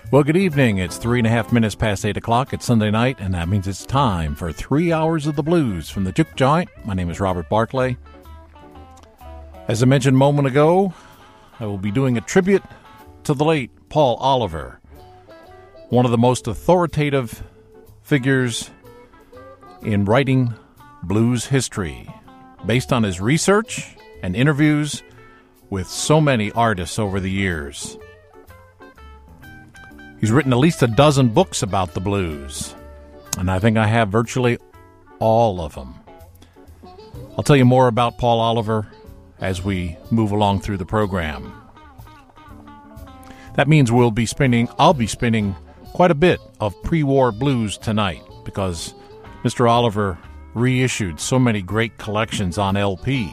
Well, good evening. It's 3.5 minutes past 8 o'clock. It's Sunday night, and that means it's time for 3 hours of the blues from the Juke Joint. My name is Robert Barclay. As I mentioned a moment ago, I will be doing a tribute to the late Paul Oliver, one of the most authoritative figures in writing blues history, based on his research and interviews with so many artists over the years. He's written at least a dozen books about the blues, and I think I have virtually all of them. I'll tell you more about Paul Oliver as we move along through the program. That means I'll be spinning quite a bit of pre-war blues tonight, because Mr. Oliver reissued so many great collections on LP.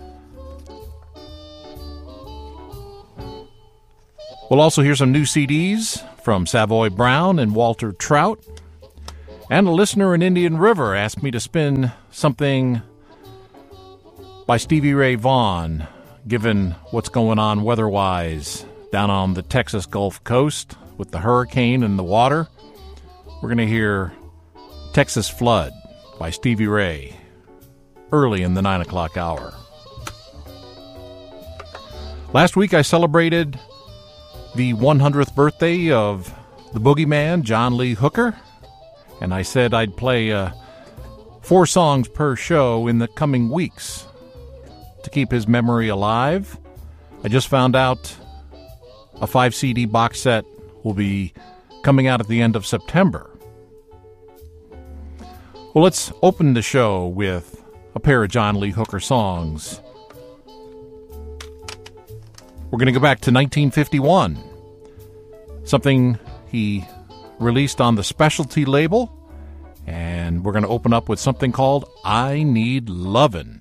We'll also hear some new CDs from Savoy Brown and Walter Trout. And a listener in Indian River asked me to spin something by Stevie Ray Vaughan, given what's going on weather-wise down on the Texas Gulf Coast with the hurricane and the water. We're going to hear Texas Flood by Stevie Ray early in the 9 o'clock hour. Last week I celebrated the 100th birthday of the boogeyman, John Lee Hooker, and I said I'd play 4 songs per show in the coming weeks to keep his memory alive. I just found out a 5 CD box set will be coming out at the end of September. Well, let's open the show with a pair of John Lee Hooker songs. We're going to go back to 1951, something he released on the Specialty label, and we're going to open up with something called I Need Lovin'.